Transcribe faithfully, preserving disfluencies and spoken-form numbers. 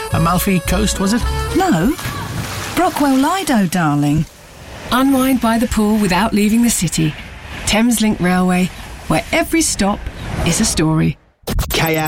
Amalfi Coast, was it? No. Brockwell Lido, darling. Unwind by the pool without leaving the city. Thameslink Railway, where every stop is a story. K